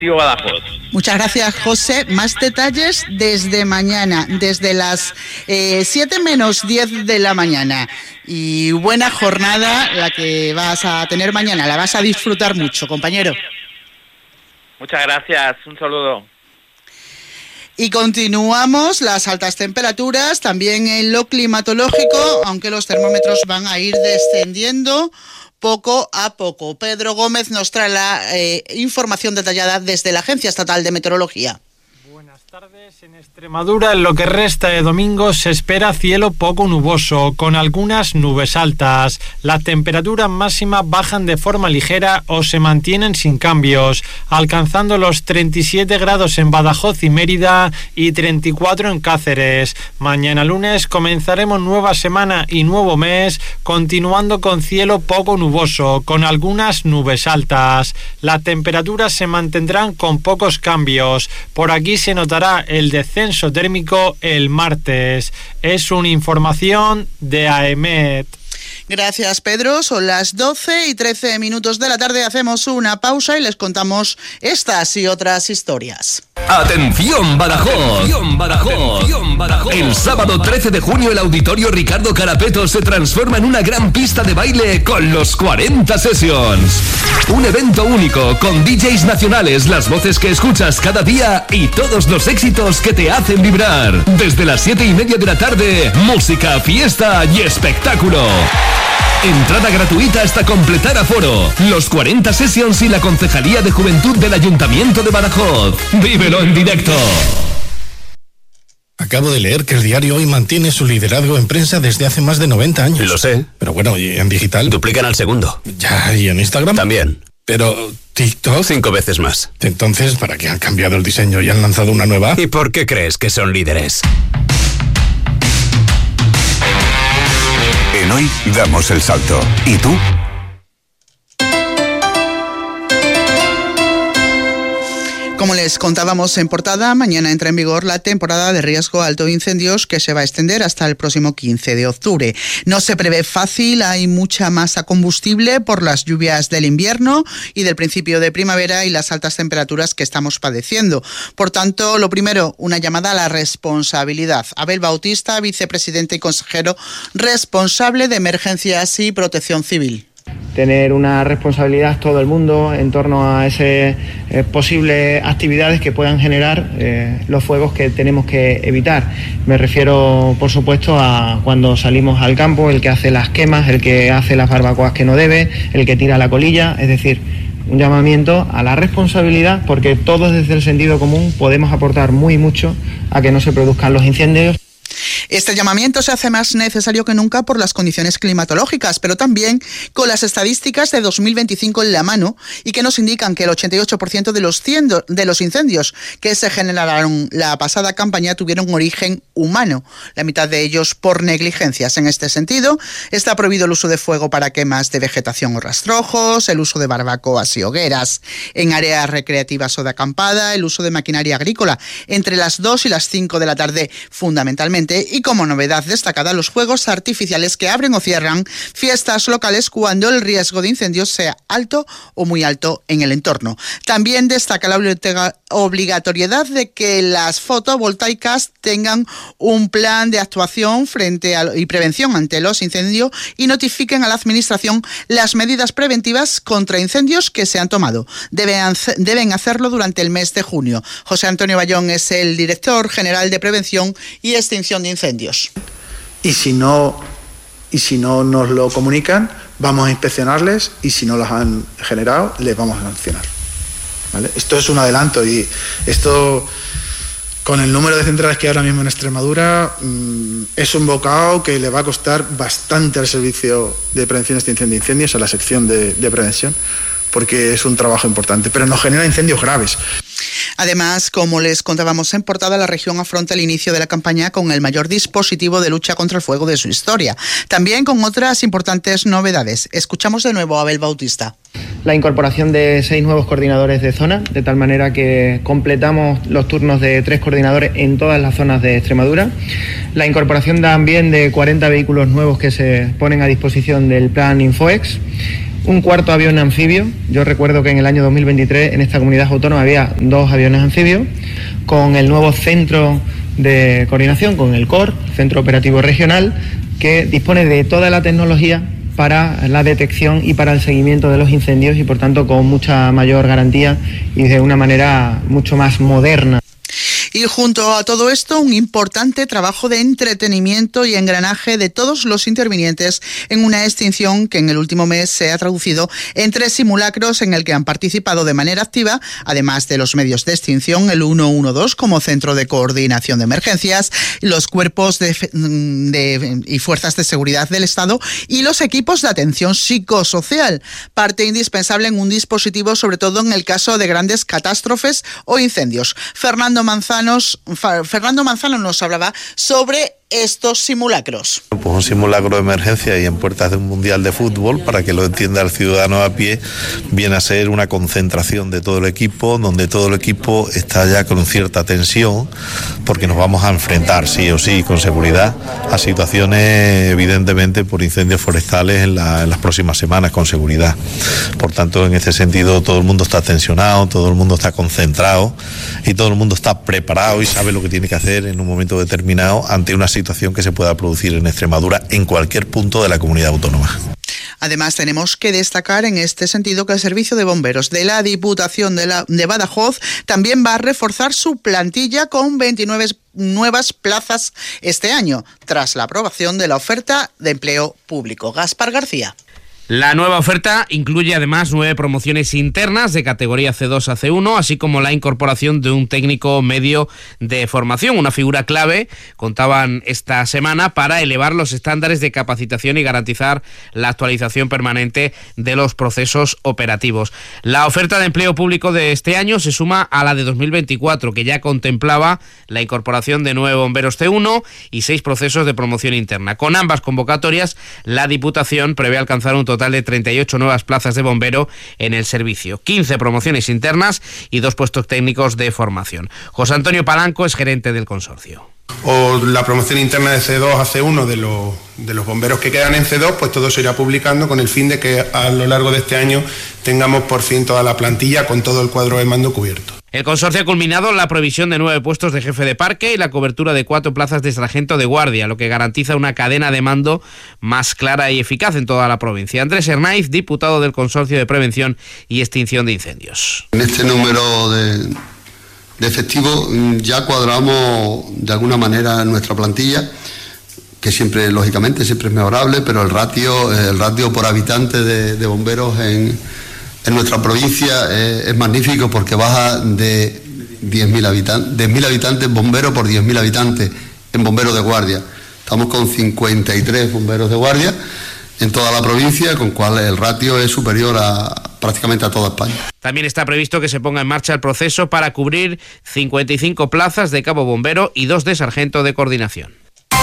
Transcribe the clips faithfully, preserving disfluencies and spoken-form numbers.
Badajoz. Muchas gracias, José. Más detalles desde mañana, desde las eh, siete menos diez de la mañana. Y buena jornada la que vas a tener mañana, la vas a disfrutar mucho, compañero. Muchas gracias, un saludo. Y continuamos las altas temperaturas, también en lo climatológico, aunque los termómetros van a ir descendiendo poco a poco. Pedro Gómez nos trae la eh, información detallada desde la Agencia Estatal de Meteorología. Buenas tardes. En Extremadura, en lo que resta de domingo, se espera cielo poco nuboso, con algunas nubes altas. Las temperaturas máximas bajan de forma ligera o se mantienen sin cambios, alcanzando los treinta y siete grados en Badajoz y Mérida y treinta y cuatro en Cáceres. Mañana lunes comenzaremos nueva semana y nuevo mes, continuando con cielo poco nuboso, con algunas nubes altas. Las temperaturas se mantendrán con pocos cambios. Por aquí se notará el descenso térmico el martes. Es una información de AEMET. Gracias, Pedro. Son las doce y trece minutos de la tarde. Hacemos una pausa y les contamos estas y otras historias. ¡Atención, Badajoz! ¡Atención, Badajoz! ¡Atención, Badajoz! El sábado trece de junio el Auditorio Ricardo Carapeto se transforma en una gran pista de baile con los cuarenta Sessions. Un evento único con D Js nacionales, las voces que escuchas cada día y todos los éxitos que te hacen vibrar. Desde las siete y media de la tarde, música, fiesta y espectáculo. Entrada gratuita hasta completar aforo. Los cuarenta Sessions y la Concejalía de Juventud del Ayuntamiento de Badajoz. ¡Vívelo en directo! Acabo de leer que el diario Hoy mantiene su liderazgo en prensa desde hace más de noventa años. Lo sé. Pero bueno, ¿y en digital? Duplican al segundo. Ya, ¿y en Instagram? También. Pero TikTok... Cinco veces más. Entonces, ¿para qué han cambiado el diseño y han lanzado una nueva? ¿Y por qué crees que son líderes? En Hoy damos el salto. ¿Y tú? Como les contábamos en portada, mañana entra en vigor la temporada de riesgo alto de incendios que se va a extender hasta el próximo quince de octubre. No se prevé fácil, hay mucha masa combustible por las lluvias del invierno y del principio de primavera y las altas temperaturas que estamos padeciendo. Por tanto, lo primero, una llamada a la responsabilidad. Abel Bautista, vicepresidente y consejero responsable de Emergencias y Protección Civil. Tener una responsabilidad todo el mundo en torno a esas eh, posibles actividades que puedan generar eh, los fuegos que tenemos que evitar. Me refiero, por supuesto, a cuando salimos al campo, el que hace las quemas, el que hace las barbacoas que no debe, el que tira la colilla, es decir, un llamamiento a la responsabilidad, porque todos desde el sentido común podemos aportar muy mucho a que no se produzcan los incendios. Este llamamiento se hace más necesario que nunca por las condiciones climatológicas, pero también con las estadísticas de dos mil veinticinco en la mano y que nos indican que el ochenta y ocho por ciento de los, ciendo, de los incendios que se generaron la pasada campaña tuvieron origen humano, la mitad de ellos por negligencias. En este sentido, está prohibido el uso de fuego para quemas de vegetación o rastrojos, el uso de barbacoas y hogueras en áreas recreativas o de acampada, el uso de maquinaria agrícola entre las dos y las cinco de la tarde fundamentalmente. Y como novedad destacada, los fuegos artificiales que abren o cierran fiestas locales cuando el riesgo de incendios sea alto o muy alto en el entorno. También destaca la obligatoriedad de que las fotovoltaicas tengan un plan de actuación frente a, y prevención ante los incendios y notifiquen a la Administración las medidas preventivas contra incendios que se han tomado. Deben, deben hacerlo durante el mes de junio. José Antonio Bayón es el director general de Prevención y Extinción de incendios. Y si no y si no nos lo comunican, vamos a inspeccionarles y si no los han generado, les vamos a sancionar. ¿Vale? Esto es un adelanto y esto, con el número de centrales que hay ahora mismo en Extremadura, mmm, es un bocado que le va a costar bastante al Servicio de Prevención y Extinción de Incendios, a la sección de, de prevención, porque es un trabajo importante, pero nos genera incendios graves. Además, como les contábamos en portada, la región afronta el inicio de la campaña con el mayor dispositivo de lucha contra el fuego de su historia. También con otras importantes novedades. Escuchamos de nuevo a Abel Bautista. La incorporación de seis nuevos coordinadores de zona, de tal manera que completamos los turnos de tres coordinadores en todas las zonas de Extremadura. La incorporación también de cuarenta vehículos nuevos que se ponen a disposición del plan Infoex. un cuarto avión anfibio. Yo recuerdo que en el año dos mil veintitrés en esta comunidad autónoma había dos aviones anfibios, con el nuevo centro de coordinación, con el C O R, Centro Operativo Regional, que dispone de toda la tecnología para la detección y para el seguimiento de los incendios y por tanto con mucha mayor garantía y de una manera mucho más moderna. Y junto a todo esto, un importante trabajo de entretenimiento y engranaje de todos los intervinientes en una extinción que en el último mes se ha traducido en tres simulacros en el que han participado de manera activa, además de los medios de extinción, el ciento doce como centro de coordinación de emergencias, los cuerpos de, de, y fuerzas de seguridad del Estado y los equipos de atención psicosocial, parte indispensable en un dispositivo, sobre todo en el caso de grandes catástrofes o incendios. Fernando Manzano Fernando Manzano nos hablaba sobre estos simulacros. Pues un simulacro de emergencia y en puertas de un mundial de fútbol, para que lo entienda el ciudadano a pie, viene a ser una concentración de todo el equipo, donde todo el equipo está ya con cierta tensión, porque nos vamos a enfrentar sí o sí con seguridad a situaciones evidentemente por incendios forestales en, la, en las próximas semanas con seguridad. Por tanto, en este sentido todo el mundo está tensionado, todo el mundo está concentrado y todo el mundo está preparado y sabe lo que tiene que hacer en un momento determinado ante una situación situación que se pueda producir en Extremadura en cualquier punto de la comunidad autónoma. Además, tenemos que destacar en este sentido que el Servicio de Bomberos de la Diputación de, la, de Badajoz también va a reforzar su plantilla con veintinueve nuevas plazas este año, tras la aprobación de la oferta de empleo público. Gaspar García. La nueva oferta incluye además nueve promociones internas de categoría C dos a C uno, así como la incorporación de un técnico medio de formación, una figura clave, contaban esta semana, para elevar los estándares de capacitación y garantizar la actualización permanente de los procesos operativos. La oferta de empleo público de este año se suma a la de dos mil veinticuatro, que ya contemplaba la incorporación de nueve bomberos C uno y seis procesos de promoción interna. Con ambas convocatorias, la Diputación prevé alcanzar un total de treinta y ocho nuevas plazas de bombero en el servicio, quince promociones internas y dos puestos técnicos de formación. José Antonio Palanco es gerente del consorcio. O la promoción interna de C dos a C uno de los, de los bomberos que quedan en C dos, pues todo se irá publicando con el fin de que a lo largo de este año tengamos por fin toda la plantilla con todo el cuadro de mando cubierto. El consorcio ha culminado la provisión de nueve puestos de jefe de parque y la cobertura de cuatro plazas de sargento de guardia, lo que garantiza una cadena de mando más clara y eficaz en toda la provincia. Andrés Hernáiz, diputado del Consorcio de Prevención y Extinción de Incendios. En este número de, de efectivos ya cuadramos de alguna manera nuestra plantilla, que siempre, lógicamente, siempre es mejorable, pero el ratio, el ratio por habitante de, de bomberos en... En nuestra provincia eh, es magnífico porque baja de diez mil habitantes, diez mil habitantes bomberos por diez mil habitantes en bomberos de guardia. Estamos con cincuenta y tres bomberos de guardia en toda la provincia, con cual el ratio es superior a prácticamente a toda España. También está previsto que se ponga en marcha el proceso para cubrir cincuenta y cinco plazas de cabo bombero y dos de sargento de coordinación.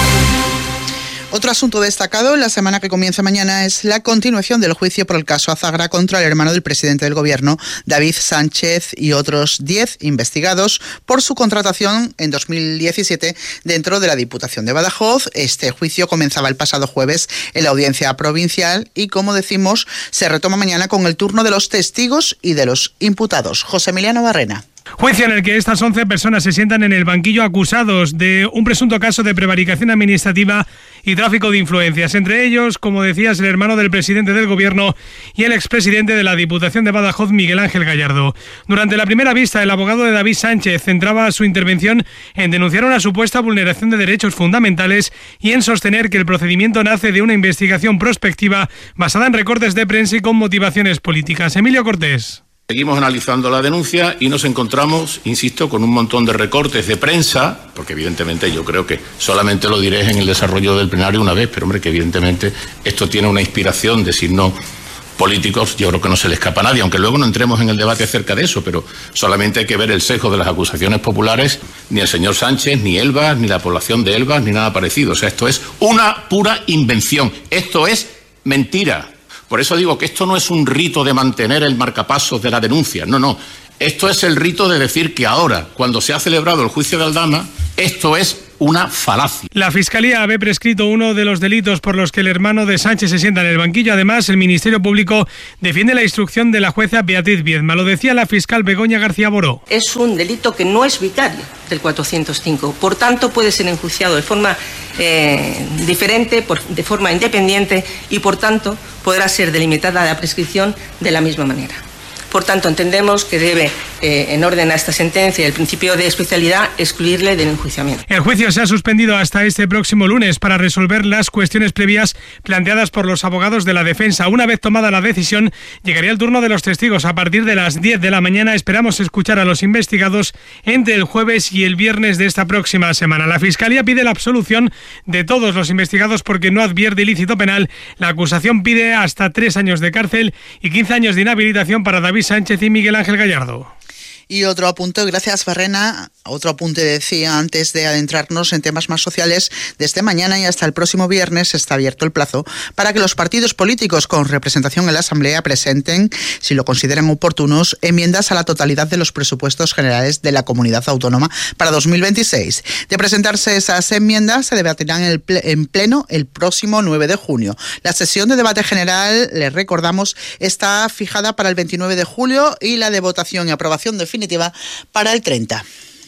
Otro asunto destacado en la semana que comienza mañana es la continuación del juicio por el caso Azagra contra el hermano del presidente del Gobierno, David Sánchez, y otros diez investigados por su contratación en dos mil diecisiete dentro de la Diputación de Badajoz. Este juicio comenzaba el pasado jueves en la audiencia provincial y, como decimos, se retoma mañana con el turno de los testigos y de los imputados. José Emiliano Barrena. Juicio en el que estas once personas se sientan en el banquillo acusados de un presunto caso de prevaricación administrativa y tráfico de influencias. Entre ellos, como decías, el hermano del presidente del Gobierno y el expresidente de la Diputación de Badajoz, Miguel Ángel Gallardo. Durante la primera vista, el abogado de David Sánchez centraba su intervención en denunciar una supuesta vulneración de derechos fundamentales y en sostener que el procedimiento nace de una investigación prospectiva basada en recortes de prensa y con motivaciones políticas. Emilio Cortés. Seguimos analizando la denuncia y nos encontramos, insisto, con un montón de recortes de prensa, porque evidentemente yo creo que solamente lo diré en el desarrollo del plenario una vez, pero hombre, que evidentemente esto tiene una inspiración de signos políticos, yo creo que no se le escapa a nadie, aunque luego no entremos en el debate acerca de eso, pero solamente hay que ver el sesgo de las acusaciones populares, ni el señor Sánchez, ni Elvas, ni la población de Elvas, ni nada parecido. O sea, esto es una pura invención, esto es mentira. Por eso digo que esto no es un rito de mantener el marcapasos de la denuncia, no, no. Esto es el rito de decir que ahora, cuando se ha celebrado el juicio de Aldama, esto es una falacia. La Fiscalía ha prescrito uno de los delitos por los que el hermano de Sánchez se sienta en el banquillo. Además, el Ministerio Público defiende la instrucción de la jueza Beatriz Viedma. Lo decía la fiscal Begoña García Boró. Es un delito que no es vicario del cuatrocientos cinco. Por tanto, puede ser enjuiciado de forma eh, diferente, por, de forma independiente y, por tanto, podrá ser delimitada la prescripción de la misma manera. Por tanto, entendemos que debe, eh, en orden a esta sentencia y el principio de especialidad, excluirle del enjuiciamiento. El juicio se ha suspendido hasta este próximo lunes para resolver las cuestiones previas planteadas por los abogados de la defensa. Una vez tomada la decisión, llegaría el turno de los testigos. A partir de las diez de la mañana esperamos escuchar a los investigados entre el jueves y el viernes de esta próxima semana. La Fiscalía pide la absolución de todos los investigados porque no advierte ilícito penal. La acusación pide hasta tres años de cárcel y quince años de inhabilitación para David Sánchez y Miguel Ángel Gallardo. Y otro apunte, gracias Barrena, otro apunte decía antes de adentrarnos en temas más sociales, desde mañana y hasta el próximo viernes está abierto el plazo para que los partidos políticos con representación en la Asamblea presenten, si lo consideran oportunos, enmiendas a la totalidad de los presupuestos generales de la Comunidad Autónoma para dos mil veintiséis. De presentarse esas enmiendas, se debatirán en, el ple- en pleno el próximo nueve de junio. La sesión de debate general, les recordamos, está fijada para el veintinueve de julio y la de votación y aprobación definitiva para el treinta.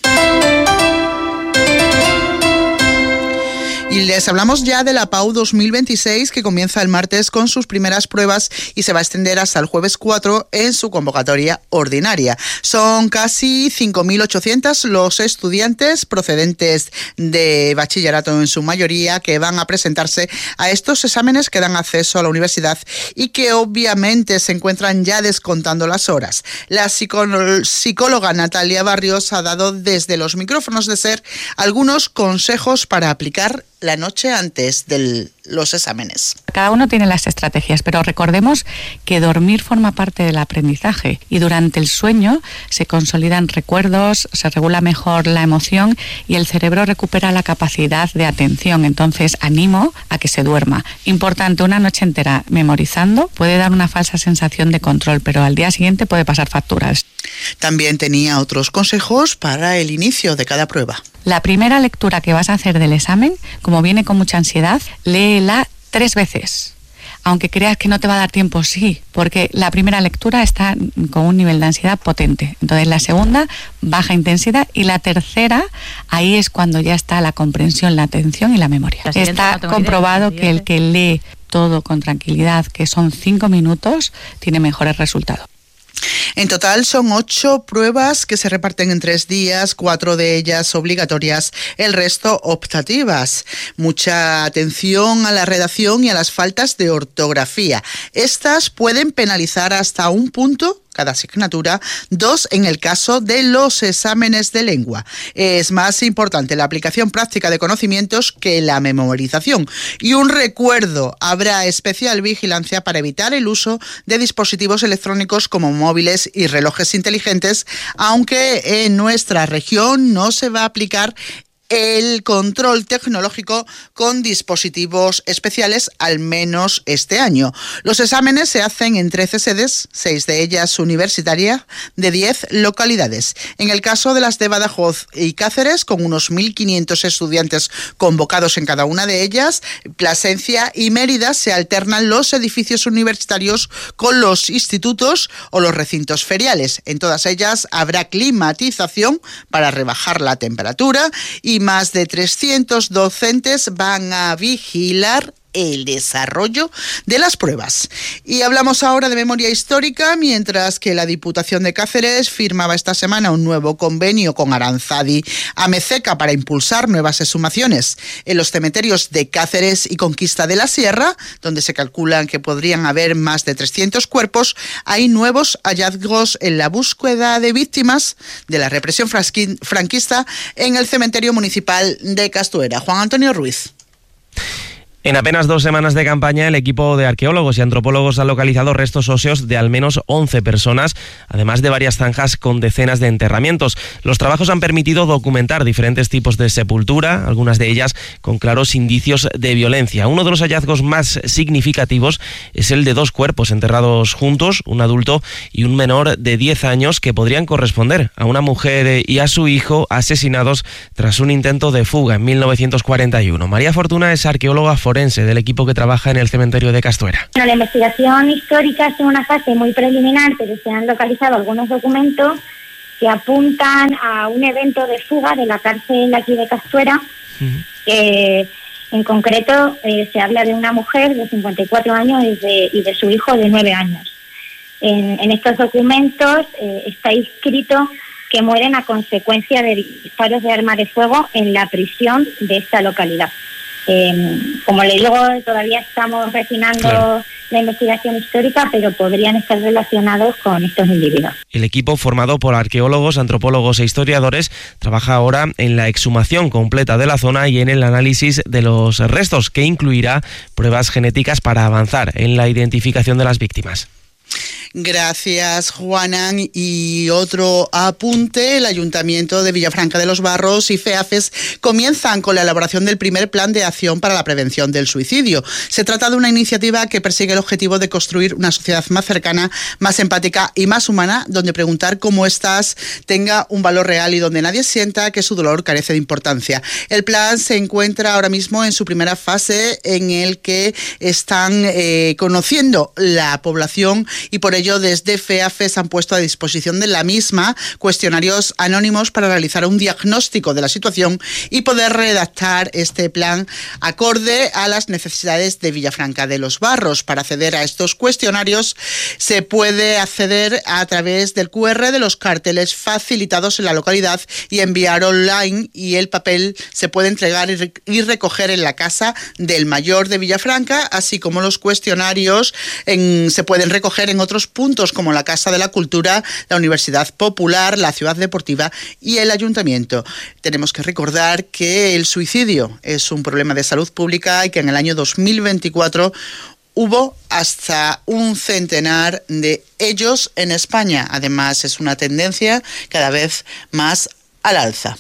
Y les hablamos ya de la P A U dos mil veintiséis, que comienza el martes con sus primeras pruebas y se va a extender hasta el jueves cuatro en su convocatoria ordinaria. Son casi cinco mil ochocientos los estudiantes procedentes de bachillerato en su mayoría que van a presentarse a estos exámenes que dan acceso a la universidad y que obviamente se encuentran ya descontando las horas. La psicó- psicóloga Natalia Barrios ha dado desde los micrófonos de SER algunos consejos para aplicar la noche antes de los exámenes. Cada uno tiene las estrategias, pero recordemos que dormir forma parte del aprendizaje y durante el sueño se consolidan recuerdos, se regula mejor la emoción y el cerebro recupera la capacidad de atención. Entonces, animo a que se duerma. Importante, una noche entera memorizando puede dar una falsa sensación de control, pero al día siguiente puede pasar facturas. También tenía otros consejos para el inicio de cada prueba. La primera lectura que vas a hacer del examen, como viene con mucha ansiedad, léela tres veces. Aunque creas que no te va a dar tiempo, sí, porque la primera lectura está con un nivel de ansiedad potente. Entonces la segunda, baja intensidad, y la tercera, ahí es cuando ya está la comprensión, la atención y la memoria. Está no comprobado idea, que el que lee todo con tranquilidad, que son cinco minutos, tiene mejores resultados. En total son ocho pruebas que se reparten en tres días, cuatro de ellas obligatorias, el resto optativas. Mucha atención a la redacción y a las faltas de ortografía. Estas pueden penalizar hasta un punto cada asignatura, dos en el caso de los exámenes de lengua. Es más importante la aplicación práctica de conocimientos que la memorización. Y un recuerdo, habrá especial vigilancia para evitar el uso de dispositivos electrónicos como móviles y relojes inteligentes, aunque en nuestra región no se va a aplicar el control tecnológico con dispositivos especiales, al menos este año. Los exámenes se hacen en trece sedes, seis de ellas universitarias, de diez localidades. En el caso de las de Badajoz y Cáceres, con unos mil quinientos estudiantes convocados en cada una de ellas, Plasencia y Mérida, se alternan los edificios universitarios con los institutos o los recintos feriales. En todas ellas habrá climatización para rebajar la temperatura y más de trescientos docentes van a vigilar el desarrollo de las pruebas. Y hablamos ahora de memoria histórica, mientras que la Diputación de Cáceres firmaba esta semana un nuevo convenio con Aranzadi Amezeca para impulsar nuevas exhumaciones en los cementerios de Cáceres y Conquista de la Sierra, donde se calculan que podrían haber más de trescientos cuerpos. Hay nuevos hallazgos en la búsqueda de víctimas de la represión franquista en el cementerio municipal de Castuera. Juan Antonio Ruiz. En apenas dos semanas de campaña, el equipo de arqueólogos y antropólogos ha localizado restos óseos de al menos once personas, además de varias zanjas con decenas de enterramientos. Los trabajos han permitido documentar diferentes tipos de sepultura, algunas de ellas con claros indicios de violencia. Uno de los hallazgos más significativos es el de dos cuerpos enterrados juntos, un adulto y un menor de diez años, que podrían corresponder a una mujer y a su hijo asesinados tras un intento de fuga en mil novecientos cuarenta y uno. María Fortuna es arqueóloga forense del equipo que trabaja en el cementerio de Castuera. Bueno, la investigación histórica es una fase muy preliminar, pero se han localizado algunos documentos que apuntan a un evento de fuga de la cárcel aquí de Castuera. Uh-huh. que en concreto eh, se habla de una mujer de cincuenta y cuatro años y de, y de su hijo de nueve años. En, en estos documentos eh, está inscrito que mueren a consecuencia de disparos de arma de fuego en la prisión de esta localidad. Eh, como le digo, todavía estamos refinando claro. la investigación histórica, pero podrían estar relacionados con estos individuos. El equipo, formado por arqueólogos, antropólogos e historiadores, trabaja ahora en la exhumación completa de la zona y en el análisis de los restos, que incluirá pruebas genéticas para avanzar en la identificación de las víctimas. Gracias, Juanan. Y otro apunte: el Ayuntamiento de Villafranca de los Barros y FEAFES comienzan con la elaboración del primer plan de acción para la prevención del suicidio. Se trata de una iniciativa que persigue el objetivo de construir una sociedad más cercana, más empática y más humana, donde preguntar cómo estás tenga un valor real y donde nadie sienta que su dolor carece de importancia. El plan se encuentra ahora mismo en su primera fase, en el que están eh, conociendo la población, y por ello desde FEAFES han puesto a disposición de la misma cuestionarios anónimos para realizar un diagnóstico de la situación y poder redactar este plan acorde a las necesidades de Villafranca de los Barros. Para acceder a estos cuestionarios se puede acceder a través del cu erre de los carteles facilitados en la localidad y enviar online, y el papel se puede entregar y recoger en la Casa del Mayor de Villafranca, así como los cuestionarios en, se pueden recoger en otros puntos como la Casa de la Cultura, la Universidad Popular, la Ciudad Deportiva y el Ayuntamiento. Tenemos que recordar que el suicidio es un problema de salud pública y que en el año dos mil veinticuatro hubo hasta un centenar de ellos en España. Además, es una tendencia cada vez más al alza.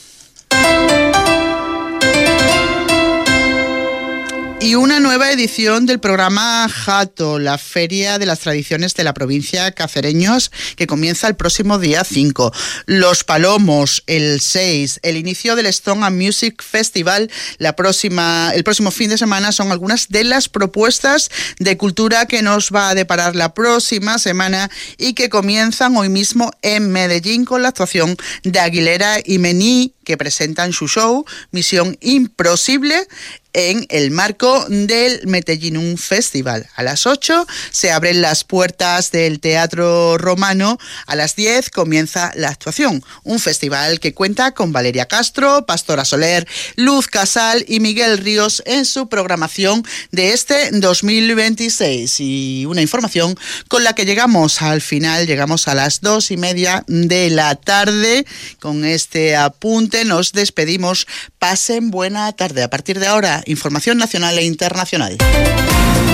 Y una nueva edición del programa Jato, la Feria de las Tradiciones de la Provincia Cacereños, que comienza el próximo día cinco. Los Palomos el seis, el inicio del Stone and Music Festival la próxima, el próximo fin de semana son algunas de las propuestas de cultura que nos va a deparar la próxima semana y que comienzan hoy mismo en Medellín con la actuación de Aguilera y Mení, que presentan su show Misión Imposible en el marco del Medellín Festival. A las ocho se abren las puertas del Teatro Romano. A las diez comienza la actuación. Un festival que cuenta con Valeria Castro, Pastora Soler, Luz Casal y Miguel Ríos en su programación de este dos mil veintiséis. Y una información con la que llegamos al final, llegamos a las dos y media de la tarde. Con este apunte nos despedimos. Pasen buena tarde. A partir de ahora, información nacional e internacional.